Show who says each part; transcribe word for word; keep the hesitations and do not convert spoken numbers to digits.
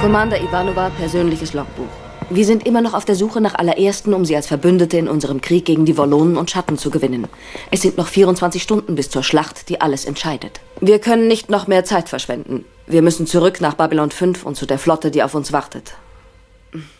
Speaker 1: Commander Ivanova, persönliches Logbuch. Wir sind immer noch auf der Suche nach allerersten, um sie als Verbündete in unserem Krieg gegen die Wallonen und Schatten zu gewinnen. Es sind noch vierundzwanzig Stunden bis zur Schlacht, die alles entscheidet. Wir können nicht noch mehr Zeit verschwenden. Wir müssen zurück nach Babylon fünf und zu der Flotte, die auf uns wartet.